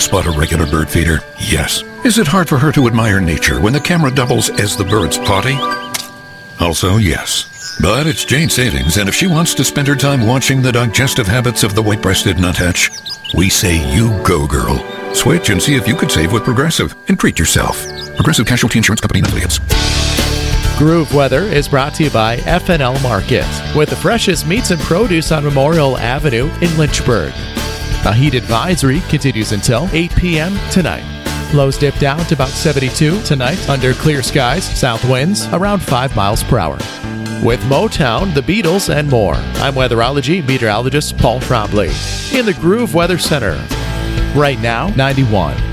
Spot a regular bird feeder? Yes. Is it hard for her to admire nature when the camera doubles as the bird's potty? Also, yes. But it's Jane Savings, and if she wants to spend her time watching the digestive habits of the white-breasted nuthatch, we say you go, girl. Switch and see if you could save with Progressive and treat yourself. Progressive Casualty Insurance Company and Affiliates. Groove Weather is brought to you by FNL Market, with the freshest meats and produce on Memorial Avenue in Lynchburg. A heat advisory continues until 8 p.m. tonight. Lows dip down to about 72 tonight under clear skies, south winds around 5 miles per hour. With Motown, the Beatles, and more, I'm weatherology meteorologist Paul Trombley in the Groove Weather Center. Right now, 91.